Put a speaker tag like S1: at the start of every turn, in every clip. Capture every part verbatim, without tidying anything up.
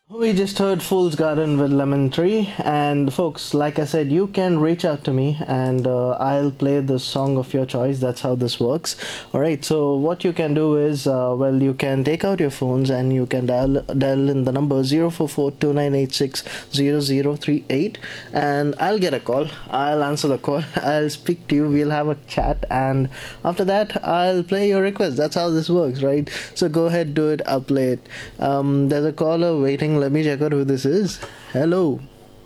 S1: We just heard Fool's Garden with Lemon Tree, and folks, like I said, you can reach out to me and uh, I'll play the song of your choice. That's how this works. All right, so what you can do is, uh, well, you can take out your phones and you can dial dial in the number zero four four two nine eight six zero zero three eight, and I'll get a call. I'll answer the call. I'll speak to you. We'll have a chat, and after that, I'll play your request. That's how this works, right? So go ahead, do it. I'll play it. Um, there's a caller waiting. Let me check out who this is. Hello.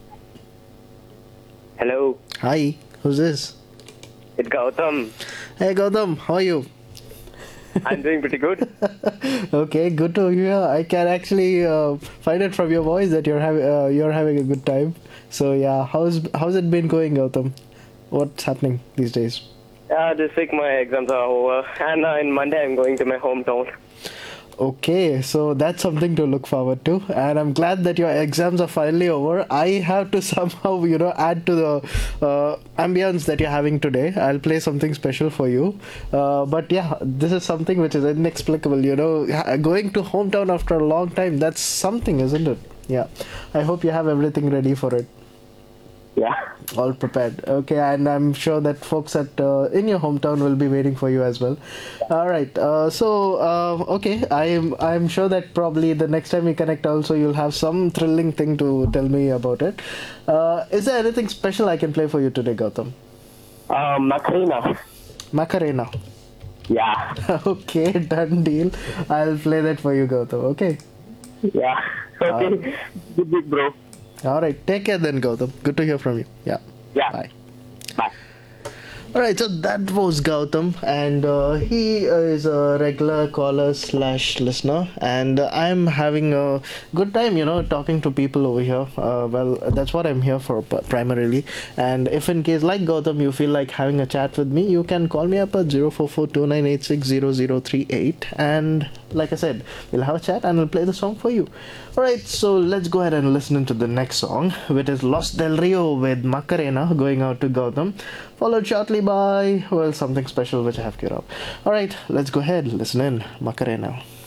S2: Hello,
S1: Hi. Who's this?
S2: it's Gautam.
S1: Hey Gautam, how are you?
S2: I'm doing pretty good.
S1: Okay, good to hear. I can actually uh, find it from your voice that you're having uh, you're having a good time. So yeah, how's how's it been going, Gautam? What's happening these days?
S2: Uh, this week my exams are over, and uh, in Monday I'm going to my hometown.
S1: Okay, so that's something to look forward to, and I'm glad that your exams are finally over. I have to somehow, you know, add to the uh, ambience that you're having today. I'll play something special for you. Uh, but yeah, this is something which is inexplicable, you know, ha- going to hometown after a long time. That's something, isn't it? Yeah. I hope you have everything ready for it.
S2: Yeah.
S1: All prepared. Okay, and I'm sure that folks at uh, in your hometown will be waiting for you as well. All right. Uh, so uh, okay, I'm I'm sure that probably the next time we connect, also you'll have some thrilling thing to tell me about it. Uh, is there anything special I can play for you today, Gautam?
S2: Um, Macarena.
S1: Macarena.
S2: Yeah.
S1: Okay, done deal. I'll play that for you, Gautam. Okay.
S2: Yeah. Okay. Good week, bro.
S1: All right. Take care then, Gautam. Good to hear from you. Yeah.
S2: Yeah.
S1: Bye.
S2: Bye.
S1: Alright, so that was Gautam, and uh, he is a regular caller slash listener, and uh, I'm having a good time, you know, talking to people over here. Uh, well, that's what I'm here for p- primarily. And if in case, like Gautam, you feel like having a chat with me, you can call me up at zero four four two nine eight six zero zero three eight, and like I said, we'll have a chat and we'll play the song for you. Alright, so let's go ahead and listen into the next song, which is Los Del Rio with Macarena, going out to Gautam, followed shortly by, well, something special which I have queued up. Alright, let's go ahead, listen in, Macarena.